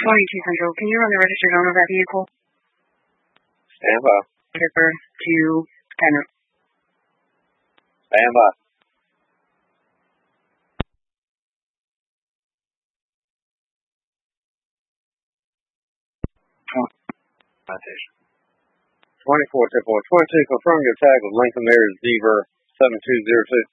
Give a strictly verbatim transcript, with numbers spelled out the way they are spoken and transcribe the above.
twenty-two Central, can you run the registered owner of that vehicle? Stand by. Tipper to kind of. Stand by. twenty-four, twenty-four, twenty-two, confirm your tag with Lincoln Mayor's Beaver seven two zero two.